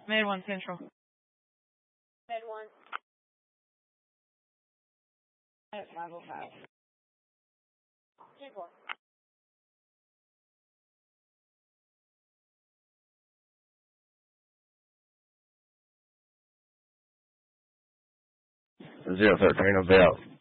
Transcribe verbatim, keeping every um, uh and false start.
Med one Central. Med one. At five oh five. Two four. Zero thirteen avail.